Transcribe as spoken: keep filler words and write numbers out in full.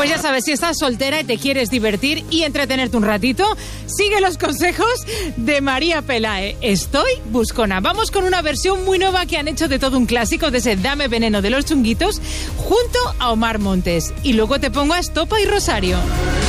Pues ya sabes, si estás soltera y te quieres divertir y entretenerte un ratito, sigue los consejos de María Pelae. Estoy buscona. Vamos con una versión muy nueva que han hecho de todo un clásico de ese Dame Veneno de los Chunguitos junto a Omar Montes. Y luego te pongo a Estopa y Rosario.